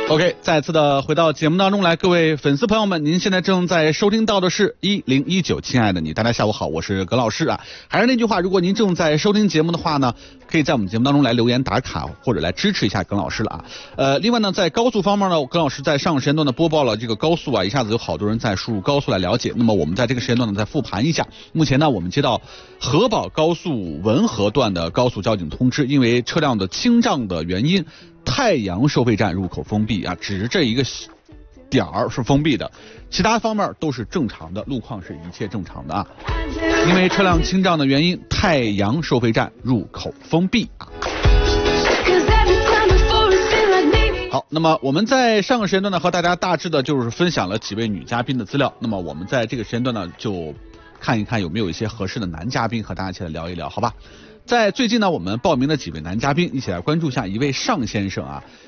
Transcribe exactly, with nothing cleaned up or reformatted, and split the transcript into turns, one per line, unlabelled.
OK， 再次的回到节目当中来，各位粉丝朋友们，您现在正在收听到的是一零一九，亲爱的你，大家下午好，我是葛老师啊。还是那句话，如果您正在收听节目的话呢，可以在我们节目当中来留言打卡，或者来支持一下耿老师了啊。呃，另外呢，在高速方面呢，耿老师在上个时间段呢播报了这个高速啊，一下子有好多人在输入高速来了解。那么我们在这个时间段呢再复盘一下，目前呢我们接到河宝高速文河段的高速交警通知，因为车辆的倾障的原因，太阳收费站入口封闭啊，只是这一个点儿是封闭的，其他方面都是正常的，路况是一切正常的啊。因为车辆倾障的原因，太阳收费站入口封闭啊。好，那么我们在上个时间段呢，和大家大致的就是分享了几位女嘉宾的资料。那么我们在这个时间段呢，就看一看有没有一些合适的男嘉宾和大家一起来聊一聊，好吧？在最近呢，我们报名的几位男嘉宾，一起来关注一下一位尚先生啊。